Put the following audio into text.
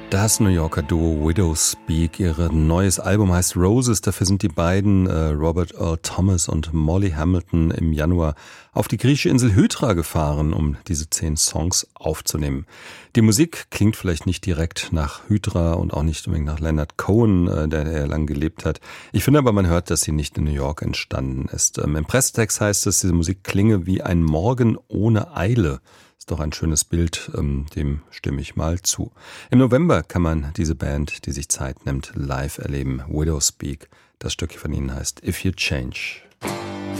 Das New Yorker Duo Widowspeak, ihr neues Album heißt Roses. Dafür sind die beiden, Robert Earl Thomas und Molly Hamilton, im Januar auf die griechische Insel Hydra gefahren, um diese 10 Songs aufzunehmen. Die Musik klingt vielleicht nicht direkt nach Hydra und auch nicht unbedingt nach Leonard Cohen, der lang gelebt hat. Ich finde aber, man hört, dass sie nicht in New York entstanden ist. Im Pressetext heißt es, diese Musik klinge wie ein Morgen ohne Eile. Ist doch ein schönes Bild, dem stimme ich mal zu. Im November kann man diese Band, die sich Zeit nimmt, live erleben. Widowspeak. Das Stück von ihnen heißt If You Change.